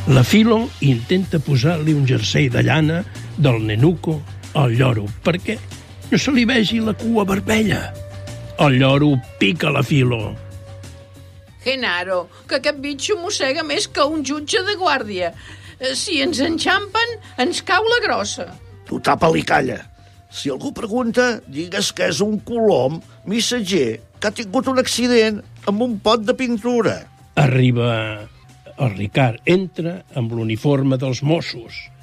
La Filo intenta posar-li un jersei de llana del nenuco al lloro perquè no se li vegi la cua vermella. El lloro pica la Filo. Genaro, que aquest bitxo mossega més que un jutge de guàrdia. Si ens enxampen, ens cau la grossa. Tu tapa-li, calla. Si algú pregunta, digues que és un colom missatger que ha tingut un accident amb un pot de pintura. Arriba el Ricard, entra amb l'uniforme dels Mossos.